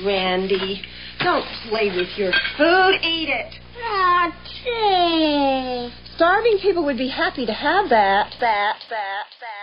Randy, don't play with your food. Eat it. Aw, gee. Starving people would be happy to have that.